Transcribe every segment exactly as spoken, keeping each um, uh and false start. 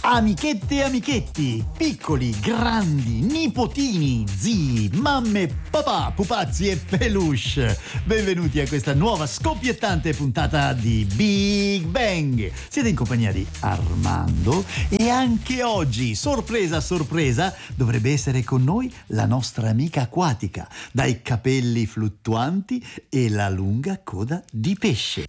Amichette e amichetti, piccoli, grandi, nipotini, zii, mamme, papà, pupazzi e peluche. Benvenuti a questa nuova scoppiettante puntata di Big Bang. Siete in compagnia di Armando e anche oggi, sorpresa sorpresa, dovrebbe essere con noi la nostra amica acquatica, dai capelli fluttuanti e la lunga coda di pesce.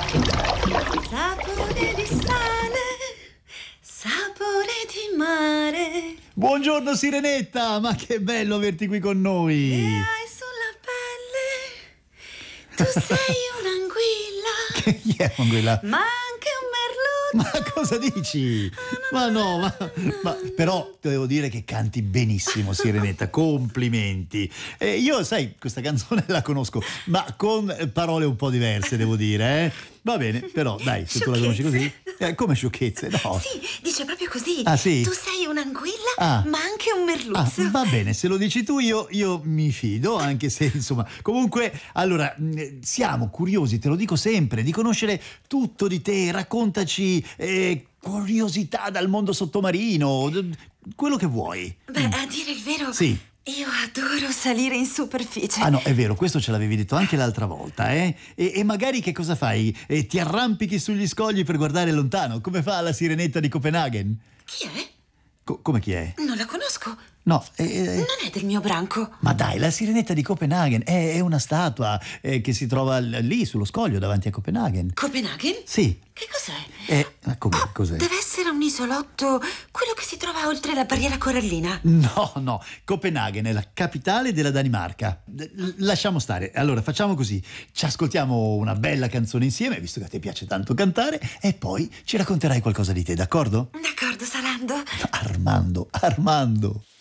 Sapore di sale, sapore di mare. Buongiorno Sirenetta, ma che bello averti qui con noi. E hai sulla pelle, tu sei un'anguilla. Che chi è un'anguilla? Ma anche un Ma merluzzo. cosa dici? Ma no, ma, ma però devo dire che canti benissimo, Sirenetta, complimenti. Eh, io, sai, questa canzone la conosco, ma con parole un po' diverse, devo dire, eh? Va bene, però dai, se tu la conosci così. Eh, come sciocchezze, no? Sì, dice proprio così. Ah, sì? Tu sei un'anguilla, Ah. ma anche un Ah, merluzzo. va bene, se lo dici tu io, io mi fido, anche se insomma. Comunque, allora, mh, siamo curiosi, te lo dico sempre, di conoscere tutto di te. Raccontaci eh, curiosità dal mondo sottomarino, d- quello che vuoi. Beh, a dire il vero, Sì. io adoro salire in superficie. Ah no, è vero, questo ce l'avevi detto anche l'altra volta, eh? E, e magari che cosa fai? Eh, ti arrampichi sugli scogli per guardare lontano, come fa la Sirenetta di Copenaghen? Chi è? Co- come chi è? Non la conosco. No, eh, Non è del mio branco. ma dai, la Sirenetta di Copenaghen è, è una statua eh, che si trova l- lì sullo scoglio davanti a Copenaghen. Copenaghen? Sì. Che cos'è? Eh, ma come, cos'è? Deve essere un isolotto, quello che si trova oltre la barriera corallina. No, no, Copenaghen è la capitale della Danimarca. L- lasciamo stare. Allora, facciamo così. Ci ascoltiamo una bella canzone insieme, visto che a te piace tanto cantare, e poi ci racconterai qualcosa di te, d'accordo? D'accordo, Sarando. Armando, Armando.